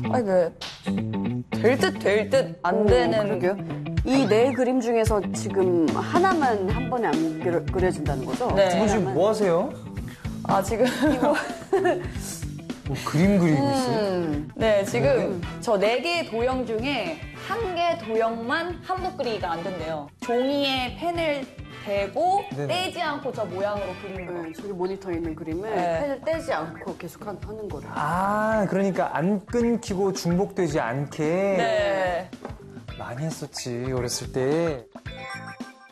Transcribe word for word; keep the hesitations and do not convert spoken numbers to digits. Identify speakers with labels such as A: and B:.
A: 아니, 그, 될 듯 될 듯 안 되는.
B: 그러게요. 이 네 그림 중에서 지금 하나만 한 번에 안 그려, 그려진다는 거죠?
A: 네.
C: 두 분 지금 뭐 하세요?
A: 아, 지금. 이거.
C: 뭐 그림 그리고
A: 음,
C: 있어요?
A: 네, 지금 저 네 개의 도형 중에 한 개 도형만 한복 그리기가 안 된대요. 종이에 펜을 대고
C: 네네.
A: 떼지 않고 저 모양으로 그리는 거.
B: 네, 저기 모니터에 있는 그림을
A: 네.
B: 펜을 떼지 않고 계속 한- 하는 거를.
C: 아, 그러니까 안 끊기고 중복되지 않게
A: 네.
C: 많이 했었지, 어렸을 때.